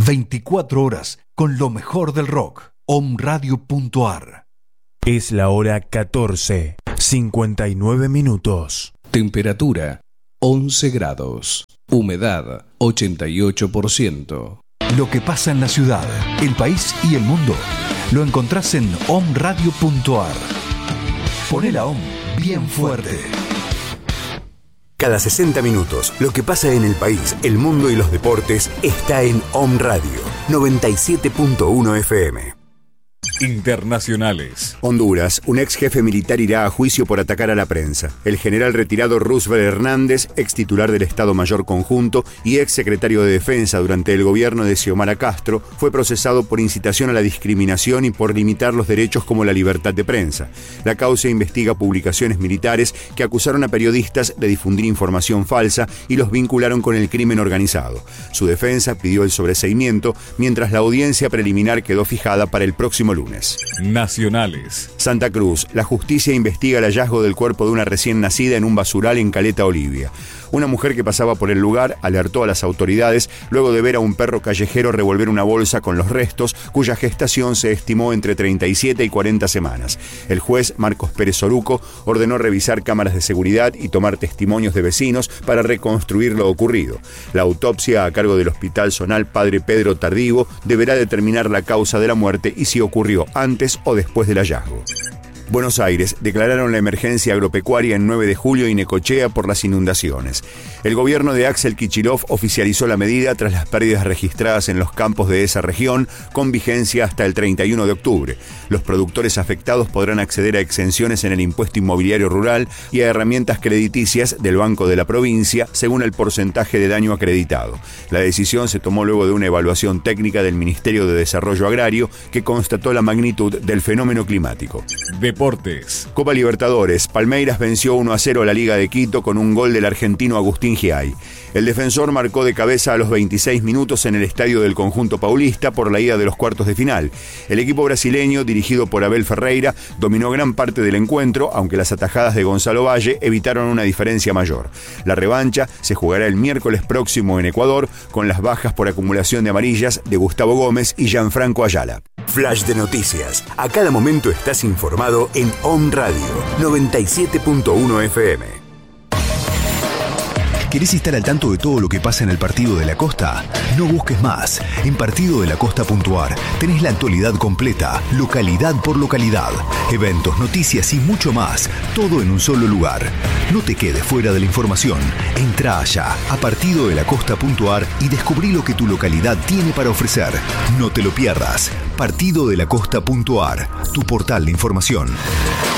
24 horas con lo mejor del rock. Omradio.ar. Es la hora 14:59. Temperatura 11 grados. Humedad 88%. Lo que pasa en la ciudad, el país y el mundo lo encontrás en omradio.ar. Poné la OM bien fuerte. Cada 60 minutos, lo que pasa en el país, el mundo y los deportes está en Om Radio 97.1 FM. Internacionales. Honduras, un ex jefe militar irá a juicio por atacar a la prensa. El general retirado Roosevelt Hernández, ex titular del Estado Mayor Conjunto y ex secretario de Defensa durante el gobierno de Xiomara Castro, fue procesado por incitación a la discriminación y por limitar los derechos como la libertad de prensa. La causa investiga publicaciones militares que acusaron a periodistas de difundir información falsa y los vincularon con el crimen organizado. Su defensa pidió el sobreseimiento, mientras la audiencia preliminar quedó fijada para el próximo lunes. Nacionales. Santa Cruz. La justicia investiga el hallazgo del cuerpo de una recién nacida en un basural en Caleta Olivia. Una mujer que pasaba por el lugar alertó a las autoridades luego de ver a un perro callejero revolver una bolsa con los restos, cuya gestación se estimó entre 37 y 40 semanas. El juez Marcos Pérez Oruco ordenó revisar cámaras de seguridad y tomar testimonios de vecinos para reconstruir lo ocurrido. La autopsia a cargo del Hospital Zonal Padre Pedro Tardivo deberá determinar la causa de la muerte y si ocurrió antes o después del hallazgo. Buenos Aires. Declararon la emergencia agropecuaria en 9 de julio y Necochea por las inundaciones. El gobierno de Axel Kicillof oficializó la medida tras las pérdidas registradas en los campos de esa región, con vigencia hasta el 31 de octubre. Los productores afectados podrán acceder a exenciones en el impuesto inmobiliario rural y a herramientas crediticias del Banco de la Provincia, según el porcentaje de daño acreditado. La decisión se tomó luego de una evaluación técnica del Ministerio de Desarrollo Agrario que constató la magnitud del fenómeno climático. Deportes. Copa Libertadores. Palmeiras venció 1-0 a la Liga de Quito con un gol del argentino Agustín Giay. El defensor marcó de cabeza a los 26 minutos en el estadio del conjunto paulista por la ida de los cuartos de final. El equipo brasileño, dirigido por Abel Ferreira, dominó gran parte del encuentro, aunque las atajadas de Gonzalo Valle evitaron una diferencia mayor. La revancha se jugará el miércoles próximo en Ecuador, con las bajas por acumulación de amarillas de Gustavo Gómez y Gianfranco Ayala. Flash de noticias. A cada momento estás informado en Om Radio 97.1 FM. ¿Querés estar al tanto de todo lo que pasa en el Partido de la Costa? No busques más. En partidodelacosta.ar tenés la actualidad completa, localidad por localidad, eventos, noticias y mucho más, todo en un solo lugar. No te quedes fuera de la información. Entrá allá a partidodelacosta.ar y descubrí lo que tu localidad tiene para ofrecer. No te lo pierdas. Partidodelacosta.ar, tu portal de información.